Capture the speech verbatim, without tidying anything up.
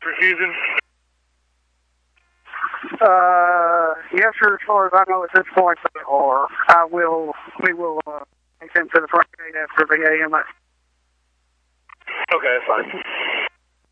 refusing? Uh, yes, sir, as far as I know at this point, they are. I will, we will, uh, take them to the front gate after the A M A. Okay, that's fine.